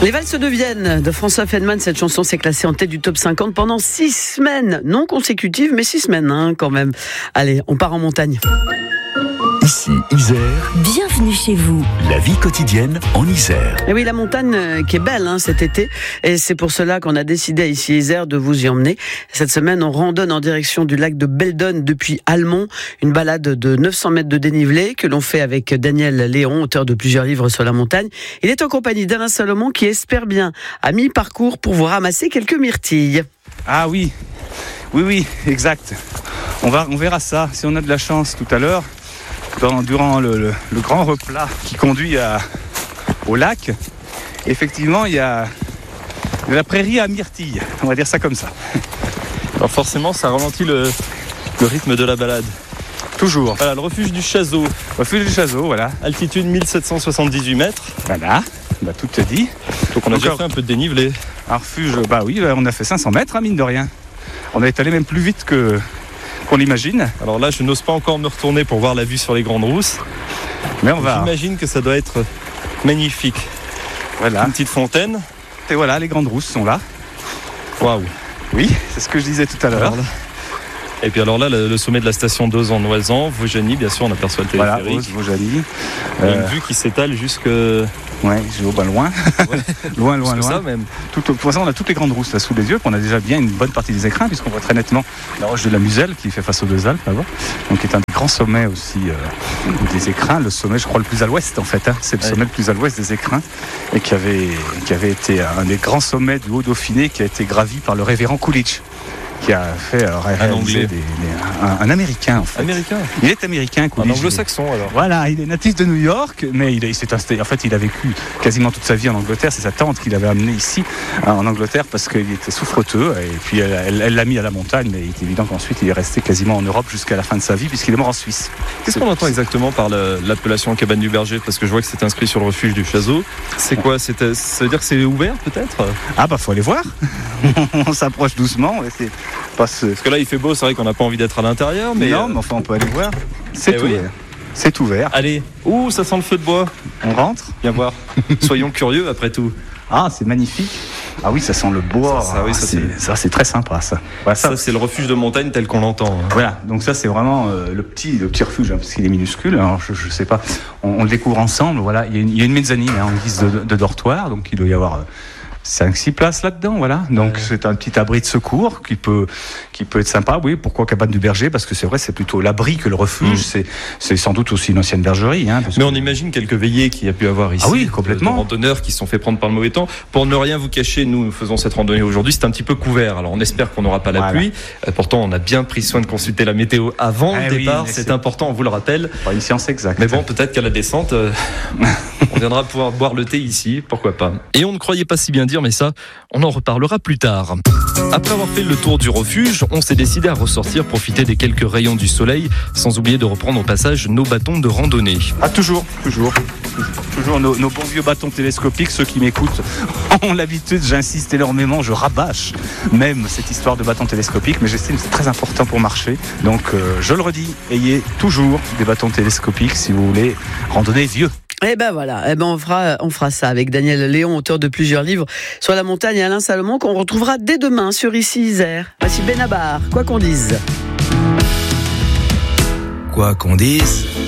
Les valses de Vienne de François Feldman, cette chanson s'est classée en tête du top 50 pendant 6 semaines, non consécutives, mais 6 semaines quand même. Allez, on part en montagne. Ici, Isère. Bienvenue chez vous. La vie quotidienne en Isère. Et oui, la montagne qui est belle cet été, et c'est pour cela qu'on a décidé ici Isère de vous y emmener. Cette semaine, on randonne en direction du lac de Beldonne depuis Almont, une balade de 900 mètres de dénivelé que l'on fait avec Daniel Léon, auteur de plusieurs livres sur la montagne. Il est en compagnie d'Alain Salomon qui espère bien à mi-parcours pour vous ramasser quelques myrtilles. Ah oui, exact. On verra ça si on a de la chance tout à l'heure. Durant le grand replat qui conduit au lac, effectivement, il y a de la prairie à myrtilles, on va dire ça comme ça. Alors forcément, ça ralentit le rythme de la balade. Toujours. Voilà, le refuge du Chazeau. Refuge du Chazeau, voilà. Altitude 1778 mètres. Voilà, tout te dit. Donc on a déjà fait un peu de dénivelé. Un refuge, on a fait 500 mètres, mine de rien. On est allé même plus vite qu'on l'imagine. Alors là, je n'ose pas encore me retourner pour voir la vue sur les Grandes Rousses. Mais on va. J'imagine que ça doit être magnifique. Voilà. Une petite fontaine. Et voilà, les Grandes Rousses sont là. Waouh. Oui, c'est ce que je disais tout à l'heure. Et puis alors là, le sommet de la station d'Auzan-Noisant, Vaujany, bien sûr, on aperçoit le téléphérique. Voilà, Vaujany. Une vue qui s'étale jusque... Ouais, loin. Ouais. loin. Ça même. Pour l'instant, on a toutes les Grandes Rousses là sous les yeux. On a déjà bien une bonne partie des écrins, puisqu'on voit très nettement la roche de la Muselle qui fait face aux deux Alpes là-bas. Donc, qui est un des grands sommets aussi des écrins. Le sommet, je crois, le plus à l'ouest en fait. C'est le sommet le plus à l'ouest des écrins. Et qui avait été un des grands sommets du Haut-Dauphiné qui a été gravi par le révérend Coolidge, qui a fait réaliser un Américain en fait. Américain. Il est américain, un anglo-saxon alors. Voilà, il est natif de New York, mais il s'est installé. En fait, il a vécu quasiment toute sa vie en Angleterre. C'est sa tante qui l'avait amené ici en Angleterre parce qu'il était souffreteux. Et puis elle l'a mis à la montagne, mais il est évident qu'ensuite il est resté quasiment en Europe jusqu'à la fin de sa vie puisqu'il est mort en Suisse. Qu'est-ce qu'on entend exactement par l'appellation cabane du berger? Parce que je vois que c'est inscrit sur le refuge du Chazeau. C'est quoi? Ça veut dire que c'est ouvert peut-être? Ah faut aller voir. On s'approche doucement. Parce que là il fait beau, c'est vrai qu'on n'a pas envie d'être à l'intérieur, mais non, mais enfin on peut aller voir. C'est ouvert. Oui. C'est ouvert. Allez, ça sent le feu de bois. On rentre. Viens voir. Soyons curieux après tout. Ah, c'est magnifique. Ah oui, ça sent le bois. Ça c'est très sympa ça. Voilà, ça c'est le refuge de montagne tel qu'on l'entend. Voilà, donc ça c'est vraiment le petit refuge parce qu'il est minuscule. Alors je sais pas, on le découvre ensemble. Voilà, il y a une mezzanine en guise de dortoir, donc il doit y avoir 5-6 places là-dedans, voilà. Donc c'est un petit abri de secours qui peut être sympa. Oui, pourquoi cabane du berger? Parce que c'est vrai, c'est plutôt l'abri que le refuge. C'est sans doute aussi une ancienne bergerie. Mais on imagine quelques veillées qu'il y a pu avoir ici. Ah oui, complètement. De randonneurs qui se sont fait prendre par le mauvais temps. Pour ne rien vous cacher, nous faisons cette randonnée aujourd'hui. C'est un petit peu couvert. Alors on espère qu'on n'aura pas la pluie. Pourtant, on a bien pris soin de consulter la météo avant le départ. C'est important, on vous le rappelle. Pas une science exacte. Mais bon, peut-être qu'à la descente, on viendra pouvoir boire le thé ici. Pourquoi pas. Et on ne croyait pas si bien dire, mais ça, on en reparlera plus tard. Après avoir fait le tour du refuge, on s'est décidé à ressortir, profiter des quelques rayons du soleil, sans oublier de reprendre au passage nos bâtons de randonnée. Ah, toujours nos bons vieux bâtons télescopiques. Ceux qui m'écoutent ont l'habitude, j'insiste énormément, je rabâche même cette histoire de bâtons télescopiques, mais j'estime que c'est très important pour marcher. Donc, je le redis, ayez toujours des bâtons télescopiques si vous voulez randonner vieux. Et ben voilà, on fera ça avec Daniel Léon, auteur de plusieurs livres sur la montagne, et Alain Salomon qu'on retrouvera dès demain sur Ici Isère. Voici Benabar, quoi qu'on dise. Quoi qu'on dise.